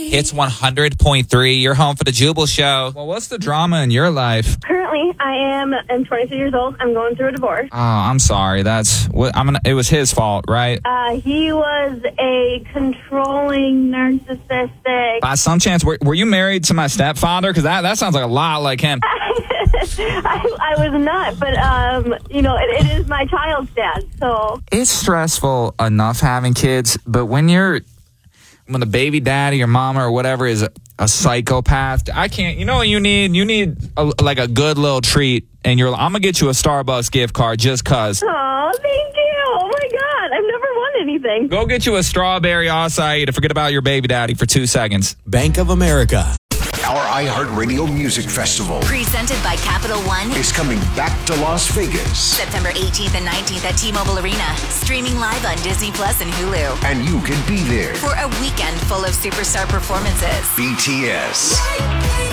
It's 100.3. You're home for the Jubal Show. Well, what's the drama in your life? Currently, I'm 23 years old. I'm going through a divorce. Oh, I'm sorry. It was his fault, right? He was a controlling, narcissistic. By some chance, were you married to my stepfather? Because that sounds like a lot like him. I was not, but, it is my child's dad, so. It's stressful enough having kids, but when the baby daddy or mama or whatever is a psychopath, I can't. You know what you need? You need a good little treat, and I'm gonna get you a Starbucks gift card just cause. Oh, thank you. Oh my God, I've never won anything. Go get you a strawberry acai to forget about your baby daddy for 2 seconds. Bank of America. Our iHeartRadio Music Festival presented by Capital One is coming back to Las Vegas. September 18th and 19th at T-Mobile Arena. Streaming live on Disney Plus and Hulu. And you can be there for a weekend full of superstar performances. BTS.